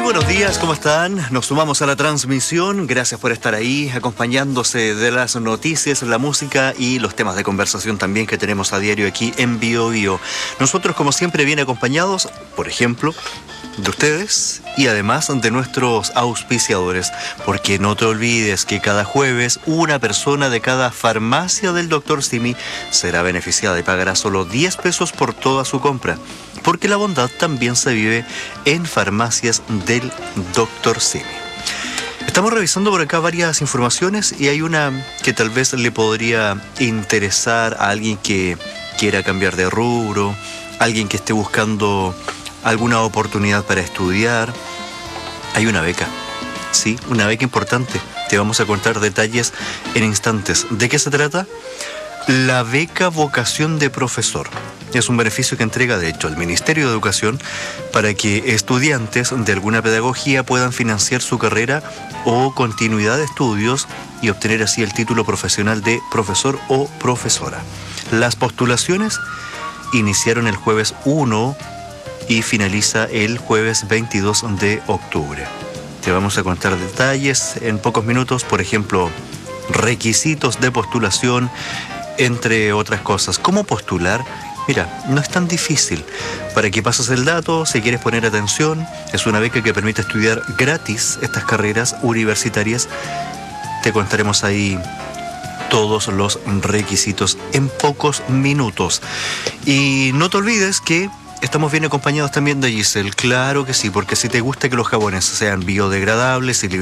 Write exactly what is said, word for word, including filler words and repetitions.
buenos días, ¿cómo están? Nos sumamos a la transmisión. Gracias por estar ahí, acompañándose de las noticias, la música y los temas de conversación también que tenemos a diario aquí en Bio Bio. Nosotros, como siempre, bien acompañados, por ejemplo, de ustedes y además de nuestros auspiciadores, porque no te olvides que cada jueves una persona de cada farmacia del doctor Simi será beneficiada y pagará solo diez pesos por toda su compra, porque la bondad también se vive en farmacias del doctor Simi. Estamos revisando por acá varias informaciones y hay una que tal vez le podría interesar a alguien que quiera cambiar de rubro, alguien que esté buscando alguna oportunidad para estudiar. Hay una beca, sí, una beca importante. Te vamos a contar detalles en instantes. ¿De qué se trata? La beca vocación de profesor. Es un beneficio que entrega, de hecho, el Ministerio de Educación para que estudiantes de alguna pedagogía puedan financiar su carrera o continuidad de estudios y obtener así el título profesional de profesor o profesora. Las postulaciones iniciaron el jueves uno y finaliza el jueves veintidós de octubre. Te vamos a contar detalles en pocos minutos, por ejemplo, requisitos de postulación, entre otras cosas. ¿Cómo postular? Mira, no es tan difícil. Para que pases el dato, si quieres poner atención, es una beca que permite estudiar gratis estas carreras universitarias. Te contaremos ahí todos los requisitos en pocos minutos. Y no te olvides que estamos bien acompañados también de Giselle. Claro que sí, porque si te gusta que los jabones sean biodegradables y